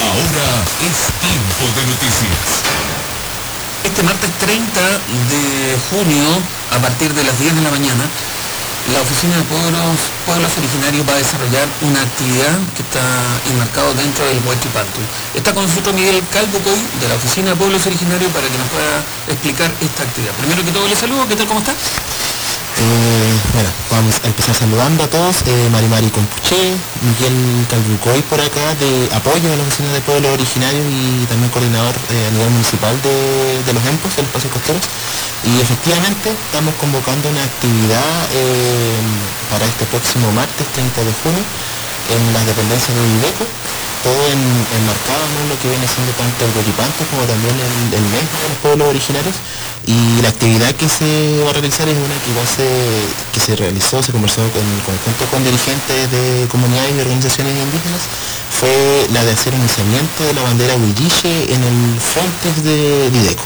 Ahora es tiempo de noticias. Este martes 30 de junio, a partir de las 10 de la mañana, la Oficina de Pueblos Originarios va a desarrollar una actividad que está enmarcado dentro del Huaychipantu. Está con nosotros Miguel Calbucoy, de la Oficina de Pueblos Originarios, para que nos pueda explicar esta actividad. Primero que todo, le saludo. ¿Qué tal? ¿Cómo está? Bueno, vamos a empezar saludando a todos. Mari Compuché, Miguel Calbucoy por acá, de apoyo a la Oficina de Pueblos Originarios y también coordinador a nivel municipal de los EMPOS, de los espacios costeros. Y efectivamente estamos convocando una actividad para este próximo martes 30 de junio en las dependencias de Videco, todo enmarcado en lo que viene siendo tanto el Huaychipantu como también el mes de los pueblos originarios. Y la actividad que se va a realizar es una que igual se realizó, se conversó conjunto con dirigentes de comunidades y organizaciones indígenas, fue la de hacer un izamiento de la bandera huilliche en el frontis de Videco.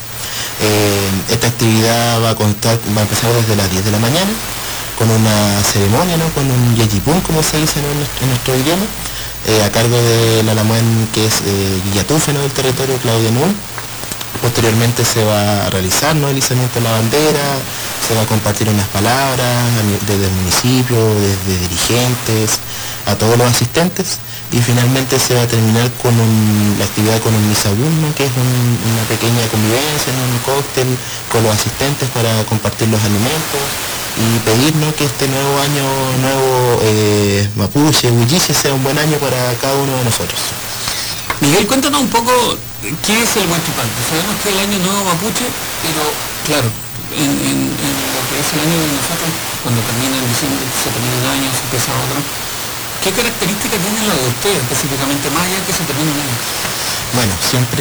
Esta actividad va a empezar desde las 10 de la mañana, con una ceremonia, ¿no? Con un yeyipún, como se dice, ¿no? en nuestro idioma, a cargo de la Lamuén, que es Guillatufe, ¿no? del territorio Claudia Null. Posteriormente se va a realizar, ¿no? el izamiento de la bandera, se va a compartir unas palabras desde el municipio, desde dirigentes, a todos los asistentes, y finalmente se va a terminar con la actividad con un misabún, ¿no? que es una pequeña convivencia, ¿no? un cóctel con los asistentes para compartir los alimentos y pedir, ¿no? que este nuevo año mapuche, huilliche, sea un buen año para cada uno de nosotros. Miguel, cuéntanos un poco qué es el Huaychipantu. Sabemos que es el año nuevo mapuche, pero claro, en lo que es el año de nosotros, cuando termina en diciembre, se termina un año, se empieza otro, ¿qué características tiene la de usted específicamente, más allá que se termina un año? Bueno, siempre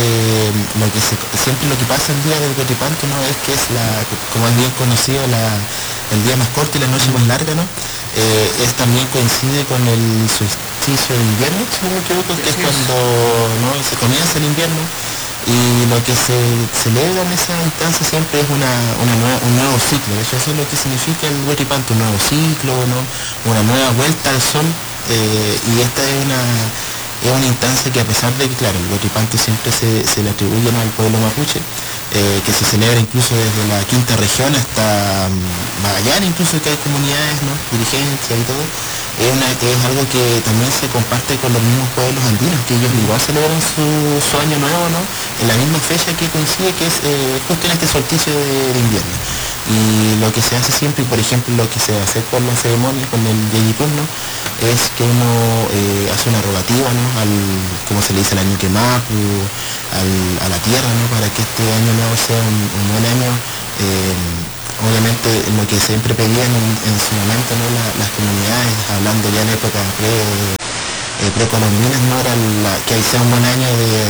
lo que pasa el día del Huaychipantu, ¿no? es que es como es bien conocido, el día más corto y la noche más larga, ¿no? También coincide con el solsticio de invierno, si no me equivoco, que es cuando, ¿no? se comienza el invierno, y lo que se celebra en esa instancia siempre es un nuevo ciclo. Eso es lo que significa el Huaychipantu, un nuevo ciclo, ¿no? una nueva vuelta al sol, y esta es una instancia que, a pesar de que, claro, el Huaychipantu siempre se le atribuye, ¿no? al pueblo mapuche, que se celebra incluso desde la quinta región hasta Magallanes, incluso que hay comunidades, ¿no? dirigencias y todo, es algo que también se comparte con los mismos pueblos andinos, que ellos igual celebran su año nuevo, ¿no? en la misma fecha que coincide, que es justo en este solsticio de invierno. Y lo que se hace siempre, y por ejemplo lo que se hace con la ceremonia, con el yeyipún, ¿no? es que uno hace una rogativa, ¿no? como se le dice, al año quemapu, a la tierra, ¿no? para que este año nuevo sea un buen año. Obviamente lo que siempre pedían en su momento, ¿no? las comunidades, hablando ya en época precolombinas, ¿no? era que sea un buen año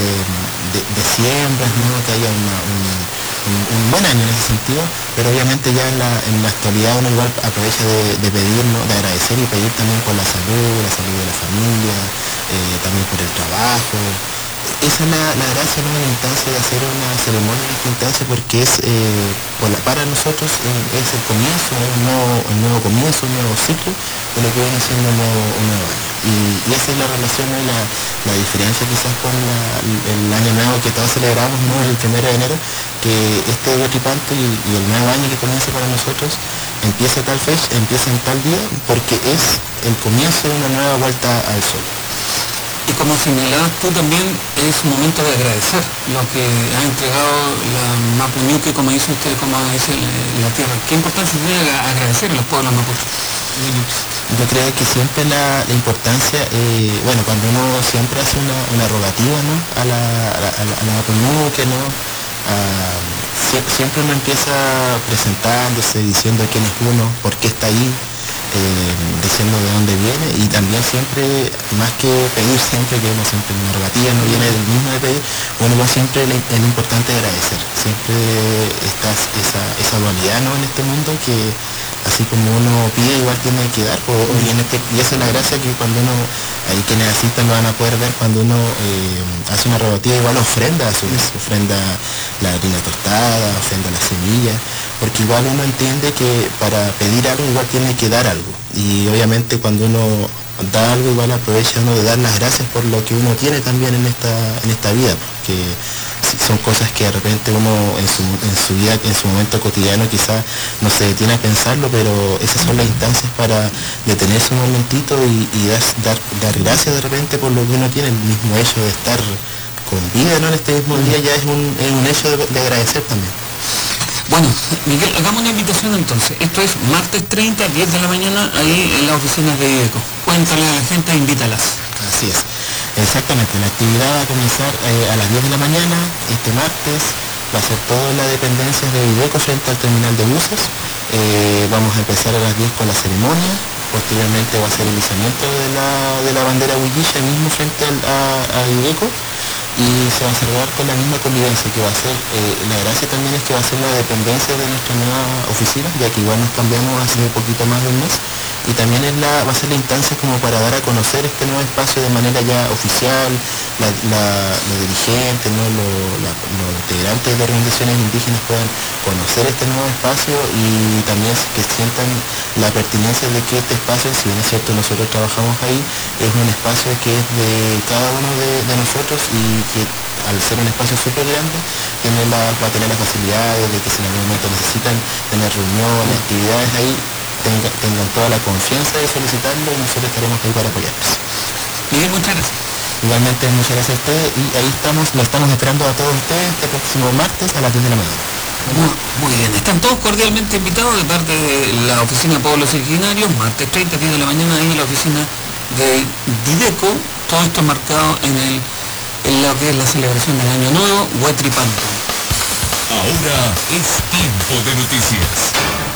de siembras, ¿no? que haya un buen año en ese sentido, pero obviamente ya en la actualidad uno igual aprovecha de pedir, ¿no? de agradecer y pedir también por la salud de la familia, también por el trabajo. Esa es la gracia, ¿no? de la instancia de hacer una ceremonia en esta instancia, porque es para nosotros es el comienzo, un nuevo comienzo, un nuevo ciclo de lo que viene siendo un nuevo año. Y esa es la relación, ¿no? y la diferencia quizás con el año nuevo que todos celebramos, ¿no? el 1 de enero, que este Huaychipantu y el nuevo año que comienza para nosotros empieza tal fecha, empieza en tal día, porque es el comienzo de una nueva vuelta al sol. Y como señalabas tú también, es un momento de agradecer lo que ha entregado la Mapuñuque, como dice usted, como dice la tierra. ¿Qué importancia tiene agradecer a los pueblos mapuches? Yo creo que siempre la importancia, cuando uno siempre hace una rogativa, ¿no? a la Mapuñuque, ¿no? Siempre uno empieza presentándose, diciendo quién es uno, por qué está ahí, diciendo de dónde viene, y también siempre, más que pedir siempre, que uno siempre en una rogativa no viene del mismo de pedir, bueno, siempre es lo importante agradecer. Siempre está esa dualidad, ¿no? en este mundo, que así como uno pide, igual tiene que dar, y esa es la gracia, que cuando uno, ahí quienes asistan lo van a poder ver, cuando uno hace una rogativa, igual ofrenda a su vez, ofrenda la harina tostada, ofrenda la semilla, porque igual uno entiende que para pedir algo igual tiene que dar algo, y obviamente cuando uno da algo, igual aprovecha uno de dar las gracias por lo que uno tiene también en esta vida, porque son cosas que de repente uno en su vida, en su momento cotidiano quizás no se detiene a pensarlo, pero esas son las instancias para detenerse un momentito y dar gracias de repente por lo que uno tiene. El mismo hecho de estar con vida, ¿no?, en este mismo día ya es un hecho de agradecer también. Bueno, Miguel, hagamos una invitación entonces. Esto es martes 30, 10 de la mañana, ahí en las oficinas de IDECO. Cuéntale a la gente, invítalas. Así es. Exactamente, la actividad va a comenzar a las 10 de la mañana, este martes, va a ser toda la dependencia de IDECO frente al terminal de buses. Vamos a empezar a las 10 con la ceremonia, posteriormente va a ser el izamiento de la bandera huilliche mismo frente a IDECO, y se va a cerrar con la misma convivencia que va a ser, la gracia también es que va a ser la dependencia de nuestra nueva oficina, ya que igual nos cambiamos hace un poquito más de un mes, y también va a ser la instancia como para dar a conocer este nuevo espacio de manera ya oficial, los dirigentes, ¿no?, los integrantes de organizaciones indígenas puedan conocer este nuevo espacio y también que sientan la pertinencia de que este espacio, si bien es cierto nosotros trabajamos ahí, es un espacio que es de cada uno de nosotros, y que al ser un espacio súper grande va a tener las facilidades de que si en algún momento necesitan tener reuniones, actividades ahí, tengan toda la confianza de solicitarlo, y nosotros estaremos ahí para apoyarlos. Miguel, muchas gracias. Igualmente, muchas gracias a ustedes, y ahí lo estamos esperando a todos ustedes este próximo martes a las 10 de la mañana. Muy bien, están todos cordialmente invitados de parte de la Oficina de Pueblos Originarios, martes 30, 10 de la mañana, ahí en la oficina de IDECO, todo esto marcado en lo que es la celebración del Año Nuevo, Huetripanto. Ahora es tiempo de noticias.